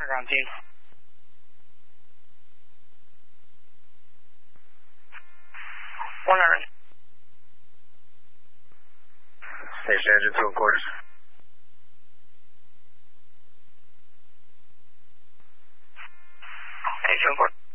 ground team. One hundred. Station engine to quarters. Engine quarters.